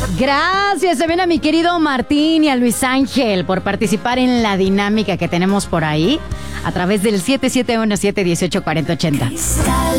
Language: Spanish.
Gracias también a mi querido Martín y a Luis Ángel por participar en la dinámica que tenemos por ahí a través del 771-718-4080.